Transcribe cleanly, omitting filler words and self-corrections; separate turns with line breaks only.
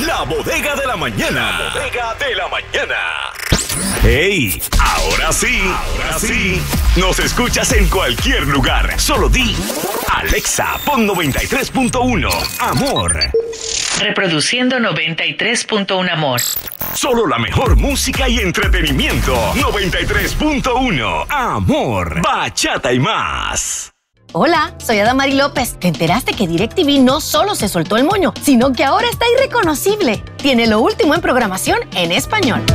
La Bodega de la Mañana. La Bodega de la Mañana. ¡Hey! Ahora sí. Nos escuchas en cualquier lugar. Solo di Alexa, pon 93.1 Amor.
Reproduciendo 93.1 Amor.
Solo la mejor música y entretenimiento. 93.1 Amor. Bachata y más.
Hola, soy Adamari López. ¿Te enteraste que DirecTV no solo se soltó el moño, sino que ahora está irreconocible? Tiene lo último en programación en español.